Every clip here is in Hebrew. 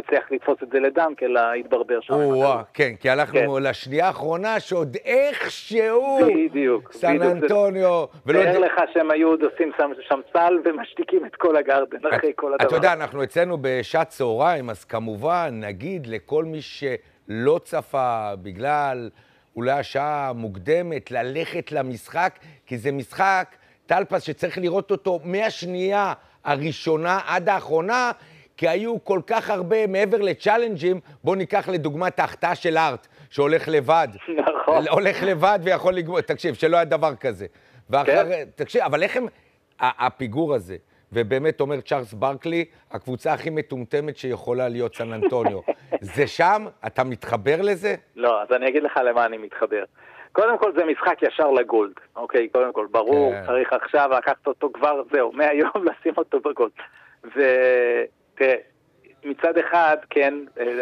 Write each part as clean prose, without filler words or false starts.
הצליח לתפוס את זה לדנקל, להתברבר שם. כן, כי הלכנו לשנייה האחרונה שעוד איכשהו בדיוק. סן אנטוניו. תאר לך שהם היו עוד עושים שם סל ומשתיקים את כל הגרדן אחרי כל הדבר. אתה יודע, אנחנו אצלנו בשעת צהריים, אז כמובן נגיד לכל מי שלא צפה בגלל אולי השעה מוקדמת ללכת למשחק, כי זה משחק טלפס שצריך לראות אותו מהשנייה הראשונה עד האחרונה, כי היו כל כך הרבה מעבר לצ'אלנג'ים. בוא ניקח לדוגמת ההחטאה של ארט, שהולך לבד. נכון. הולך לבד ויכול לגמור, תקשיב, שלא היה דבר כזה. תקשיב, אבל איך הם, הפיגור הזה, ובאמת אומר צ'ארלס ברקלי, הקבוצה הכי מטומטמת שיכולה להיות סן אנטוניו. זה שם? אתה מתחבר לזה? לא, אז אני אגיד לך למה אני מתחבר. קודם כל זה משחק ישר לגולד, אוקיי? קודם כל, ברור, צריך עכשיו לקחת אותו כבר, זהו, מהיום לשים אותו בגולד. ותראה, מצד אחד, כן,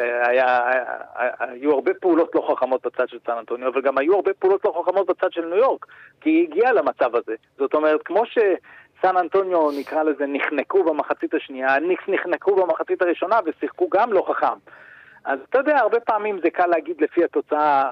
היו הרבה פעולות לא חכמות בצד של סן אנטוניו, אבל גם היו הרבה פעולות לא חכמות בצד של ניו יורק, כי היא הגיעה למצב הזה. זאת אומרת, כמו שסן אנטוניו, נקרא לזה, נחנקו במחצית השנייה, הניקס נחנקו במחצית הראשונה ושיחקו גם לא חכם. אז אתה יודע, הרבה פעמים זה קל להגיד לפי התוצאה,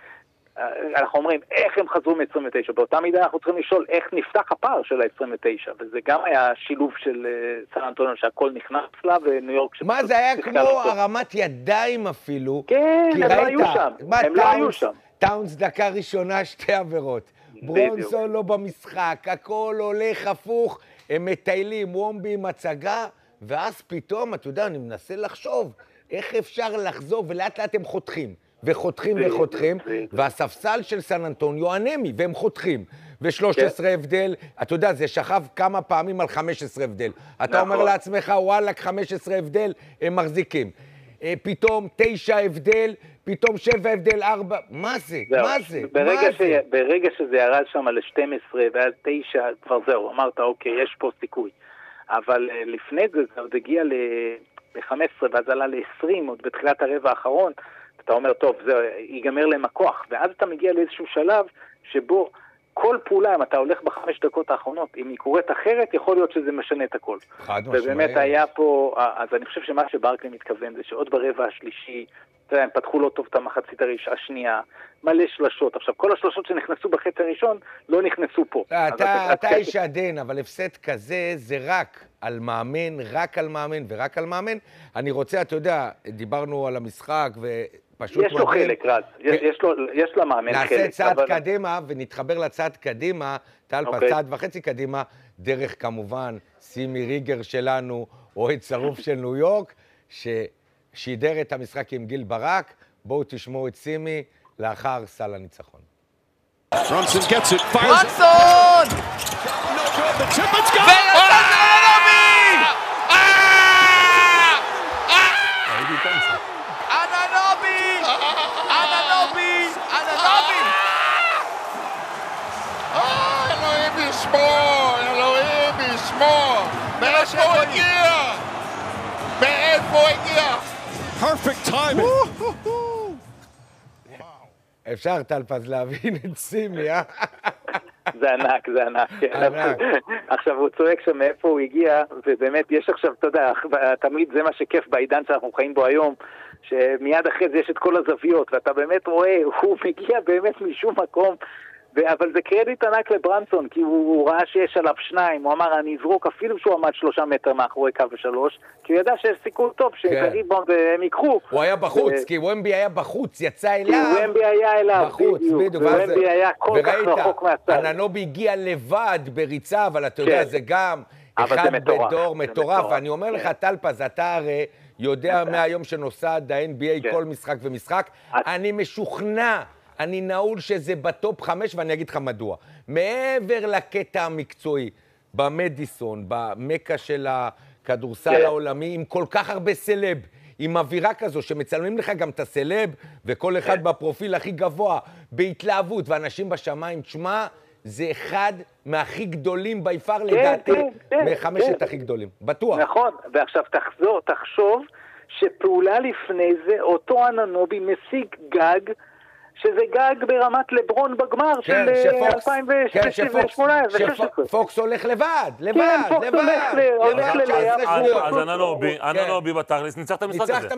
אנחנו אומרים, איך הם חזרו מ-29? באותה מידה אנחנו צריכים לשאול איך נפתח הפער של ה-29, וזה גם היה שילוב של סן אנטוניו שהכל נכנס לה, וניו יורק... מה, זה היה כמו הרמת ידיים אפילו? כן, הם לא היו שם. הם לא היו שם. טאונס דקה ראשונה, 2 עבירות. ברונסון לא במשחק, הכל הולך הפוך, הם מטיילים, וומבי עם הצגה, ואז פתאום, אתה יודע, אני מנסה לחשוב, איך אפשר לחזור, ולאט לאט הם חותכים. וחותכים, והספסל של סן אנטוניו אנמי, והם חותכים. ו13 הבדל, אתה יודע, זה שכב כמה פעמים על 15 הבדל. אתה אומר לעצמך, וואלק, 15 הבדל, הם מחזיקים. פתאום 9 הבדל, פתאום 7 הבדל, 4, מה זה? מה זה? ברגע שזה ירד שם ל-12 ועד 9, כבר זהו, אמרת, אוקיי, יש פה סיכוי. אבל לפני זה, זה עוד הגיע ל-15 ואז עלה ל-20, עוד בתחילת הרבע האחרון, אתה אומר, טוב, זה ייגמר להם הכוח, ואז אתה מגיע לאיזשהו שלב שבו כל פעולה, אם אתה הולך ב5 דקות האחרונות, אם היא קורית אחרת, יכול להיות שזה משנה את הכל. ובאמת היה פה, אז אני חושב שמה שברקלי מתכוון זה שעוד ברבע השלישי, אתה יודע, הם פתחו לא טוב את המחצית השנייה, מלא שלשות. עכשיו, כל השלשות שנכנסו בחצי הראשון, לא נכנסו פה. אתה איש עדין, אבל הפסד כזה זה רק על מאמן, רק על מאמן ורק על מאמן. אני רוצה, אתה יודע, דיברנו על המשחק ופשוט... יש לו חלק, רז. יש למאמן חלק. נעשה צעד קדימה ונתחבר לצעד קדימה, טלפס, צעד וחצי קדימה, דרך כמובן סימי ריגר שלנו, אוהד שרוף של ניו יורק, שידר את המשחק עם גיל ברק. בואו תשמעו את סימי לאחר סל הניצחון. Brunson gets it, fires Brunson! No good, the tip, it's gone! Anunoby! אלוהים ישמור, אלוהים ישמור! מאיפה הוא הגיע? מאיפה הוא הגיע? Perfect timing! אפשר טלפס להבין את סימי, אה? זה ענק, זה ענק. עכשיו הוא צועק שם מאיפה הוא הגיע, ובאמת יש עכשיו, אתה יודע, תמיד זה מה שכיף בעידן שאנחנו חיים בו היום, שמיד אחרי זה יש את כל הזוויות, ואתה באמת רואה, הוא מגיע באמת משום מקום, אבל זה קרדיט ענק לברנסון, כי הוא ראה שיש עליו 2, הוא אמר, אני אזרוק אפילו שהוא עמד 3 מטר מאחורי קו 3, כי הוא ידע שיש סיכוי טוב שבריבאונד הם יקחו. הוא היה בחוץ, כי וומבי היה בחוץ, יצא אליו. כי וומבי היה אליו, בחוץ, בדיוק. וומבי היה כל כך רחוק מהצד. אננובי הגיע לבד בריצה, אבל אתה יודע, זה גם אחד בדור מטורף. ואני אומר לך, טלפס, אתה הרי יודע מהיום שנוסד ה-NBA כל משחק ומשחק, אני משוכנע, אני נעול שזה בטופ 5, ואני אגיד לך מדוע. מעבר לקטע המקצועי, במדיסון, במקה של הכדורסל העולמי, עם כל כך הרבה סלב, עם אווירה כזו, שמצלמים לך גם את הסלב, וכל אחד בפרופיל הכי גבוה, בהתלהבות, ואנשים בשמיים, תשמע, זה אחד מהכי גדולים ביפר לדעתי, מחמשת הכי גדולים, בטוח. נכון, ועכשיו תחשוב שפעולה לפני זה, אותו אננובי משיג גג, שזה גג ברמת לברון בגמר של 2018. שפוקס הולך לבד, כן, פוקס הולך אז אננובי בתכלס ניצח את המשחק הזה.